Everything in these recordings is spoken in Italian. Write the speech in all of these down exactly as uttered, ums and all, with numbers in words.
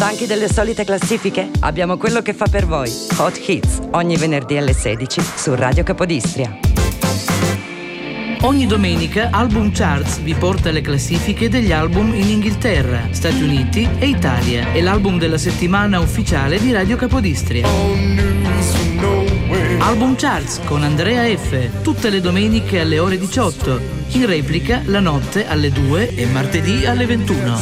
Stanchi delle solite classifiche? Abbiamo quello che fa per voi. Hot Hits, ogni venerdì alle sedici su Radio Capodistria. Ogni domenica Album Charts vi porta le classifiche degli album in Inghilterra, Stati Uniti e Italia. È l'album della settimana ufficiale di Radio Capodistria. Album Charts con Andrea F. Tutte le domeniche alle ore diciotto. In replica la notte alle due e martedì alle ventuno.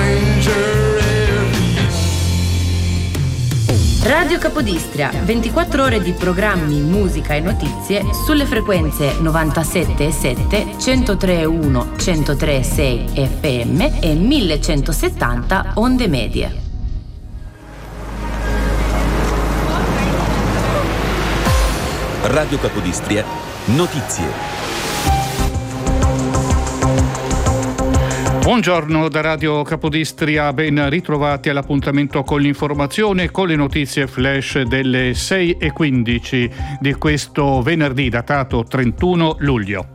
Radio Capodistria, ventiquattro ore di programmi, musica e notizie sulle frequenze novantasette virgola sette, centotre virgola uno, centotre virgola sei F M e millecentosettanta onde medie. Radio Capodistria, notizie. Buongiorno da Radio Capodistria, ben ritrovati all'appuntamento con l'informazione, con le notizie flash delle sei e quindici di questo venerdì datato trentuno luglio.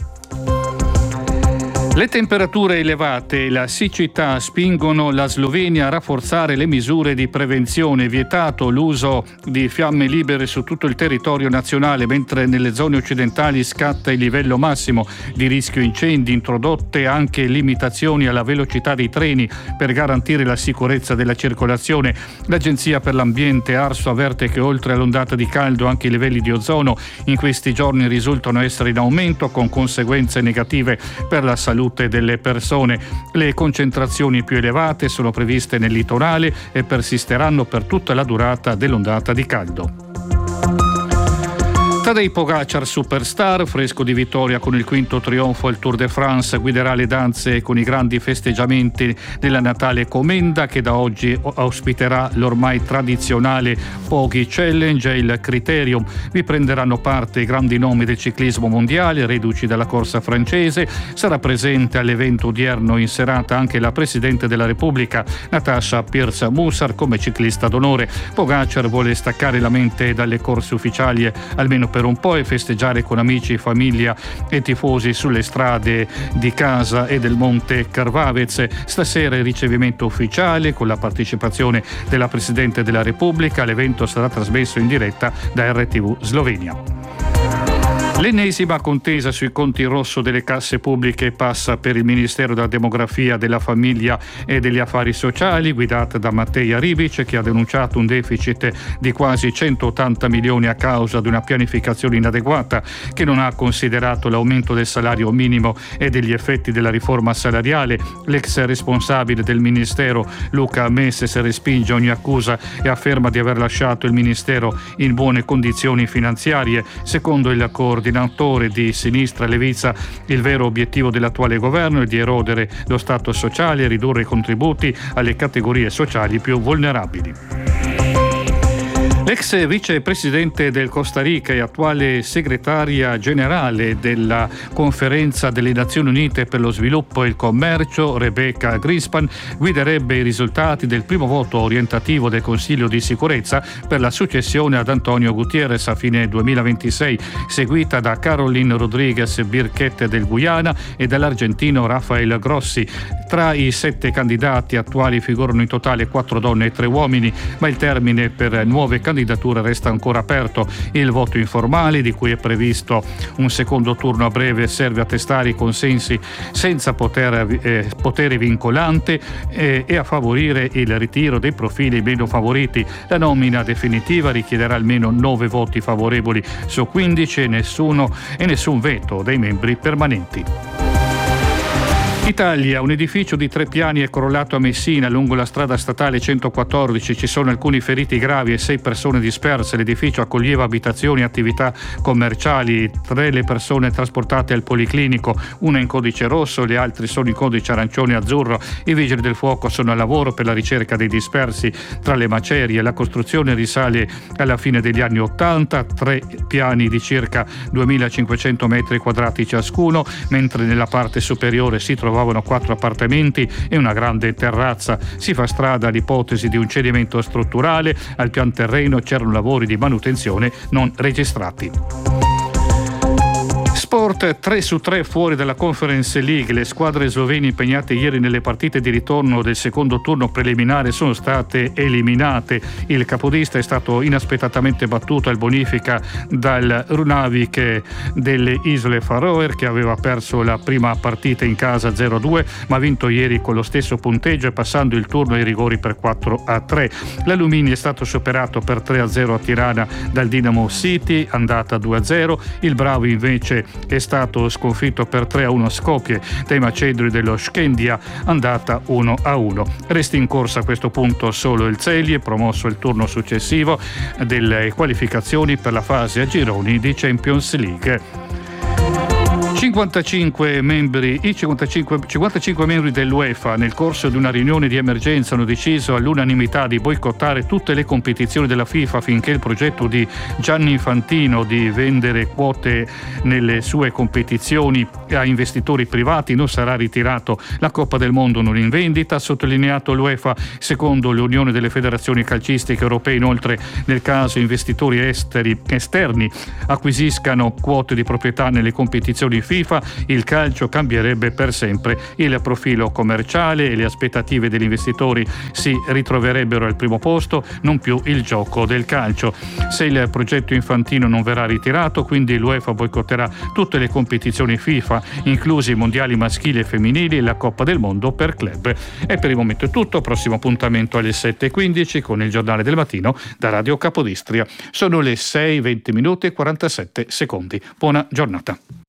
Le temperature elevate e la siccità spingono la Slovenia a rafforzare le misure di prevenzione, vietato l'uso di fiamme libere su tutto il territorio nazionale, mentre nelle zone occidentali scatta il livello massimo di rischio incendi, introdotte anche limitazioni alla velocità dei treni per garantire la sicurezza della circolazione. L'Agenzia per l'Ambiente Arso avverte che oltre all'ondata di caldo anche i livelli di ozono in questi giorni risultano essere in aumento, con conseguenze negative per la salute delle persone. Le concentrazioni più elevate sono previste nel litorale e persisteranno per tutta la durata dell'ondata di caldo. Tadej Pogačar superstar, fresco di vittoria con il quinto trionfo al Tour de France, guiderà le danze con i grandi festeggiamenti della Natale Comenda, che da oggi ospiterà l'ormai tradizionale Poggi Challenge e il Criterium. Vi prenderanno parte i grandi nomi del ciclismo mondiale, reduci dalla corsa francese. Sarà presente all'evento odierno in serata anche la Presidente della Repubblica, Natasha Pirc-Musar, come ciclista d'onore. Pogačar vuole staccare la mente dalle corse ufficiali almeno per un po' e festeggiare con amici, famiglia e tifosi sulle strade di casa e del Monte Krvavec. Stasera il ricevimento ufficiale con la partecipazione della Presidente della Repubblica. L'evento sarà trasmesso in diretta da R T V Slovenia. L'ennesima contesa sui conti in rosso delle casse pubbliche passa per il Ministero della Demografia, della Famiglia e degli Affari Sociali, guidata da Matej Ribic, che ha denunciato un deficit di quasi centottanta milioni a causa di una pianificazione inadeguata che non ha considerato l'aumento del salario minimo e degli effetti della riforma salariale. L'ex responsabile del Ministero, Luca Meses, respinge ogni accusa e afferma di aver lasciato il Ministero in buone condizioni finanziarie. Secondo il coordinatore di Sinistra Leviza, il vero obiettivo dell'attuale governo è di erodere lo Stato sociale e ridurre i contributi alle categorie sociali più vulnerabili. L'ex vicepresidente del Costa Rica e attuale segretaria generale della Conferenza delle Nazioni Unite per lo Sviluppo e il Commercio, Rebecca Grispan, guiderebbe i risultati del primo voto orientativo del Consiglio di Sicurezza per la successione ad Antonio Gutierrez a fine duemilaventisei, seguita da Caroline Rodriguez Birquet del Guyana e dall'argentino Rafael Grossi. Tra i sette candidati attuali figurano in totale quattro donne e tre uomini, ma il termine per nuove candidature candidatura resta ancora aperto. Il voto informale, di cui è previsto un secondo turno a breve, serve a testare i consensi senza poter, eh, potere vincolante eh, e a favorire il ritiro dei profili meno favoriti. La nomina definitiva richiederà almeno nove voti favorevoli su quindici e nessuno e nessun veto dei membri permanenti. Italia, un edificio di tre piani è crollato a Messina lungo la strada statale centoquattordici. Ci sono alcuni feriti gravi e sei persone disperse. L'edificio accoglieva abitazioni e attività commerciali. Tre le persone trasportate al policlinico, una in codice rosso, le altre sono in codice arancione e azzurro. I vigili del fuoco sono al lavoro per la ricerca dei dispersi tra le macerie. La costruzione risale alla fine degli anni ottanta, tre piani di circa duemilacinquecento metri quadrati ciascuno, mentre nella parte superiore si trovava quattro appartamenti e una grande terrazza. Si fa strada l'ipotesi di un cedimento strutturale. Al pian terreno c'erano lavori di manutenzione non registrati. Sport, tre su tre fuori dalla Conference League. Le squadre slovene impegnate ieri nelle partite di ritorno del secondo turno preliminare sono state eliminate. Il capodista è stato inaspettatamente battuto al bonifica dal Runavik delle Isole Faroe, che aveva perso la prima partita in casa zero a due, ma ha vinto ieri con lo stesso punteggio e passando il turno ai rigori per quattro a tre. L'Alumini è stato superato per tre a zero a Tirana dal Dinamo City, andata due a zero. Il Bravo invece è stato sconfitto per tre a uno a Skopje dai macedoni dello Skendia, andata uno a uno. Resta in corsa a questo punto solo il Celje, promosso il turno successivo delle qualificazioni per la fase a gironi di Champions League. cinquantacinque membri, i cinquantacinque, cinquantacinque membri dell'UEFA nel corso di una riunione di emergenza hanno deciso all'unanimità di boicottare tutte le competizioni della FIFA finché il progetto di Gianni Infantino di vendere quote nelle sue competizioni a investitori privati non sarà ritirato. La Coppa del Mondo non in vendita, ha sottolineato l'UEFA. Secondo l'Unione delle Federazioni Calcistiche Europee, inoltre, nel caso investitori esteri, esterni acquisiscano quote di proprietà nelle competizioni FIFA, il calcio cambierebbe per sempre. Il profilo commerciale e le aspettative degli investitori si ritroverebbero al primo posto, non più il gioco del calcio. Se il progetto Infantino non verrà ritirato, quindi l'UEFA boicotterà tutte le competizioni FIFA, inclusi i mondiali maschili e femminili e la Coppa del Mondo per club. E per il momento è tutto. Prossimo appuntamento alle sette e quindici con il giornale del mattino da Radio Capodistria. Sono le sei e venti minuti e quarantasette secondi. Buona giornata.